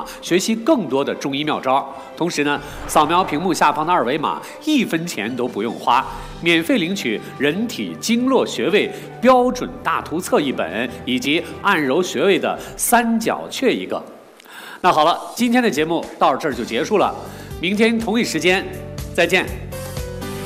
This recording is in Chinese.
学习更多的中医妙招。同时呢，扫描屏幕下方的二维码，1分钱都不用花，免费领取人体经络穴位标准大图册1本，以及按揉穴位的3角穴1个。那好了，今天的节目到这儿就结束了，明天同一时间再见。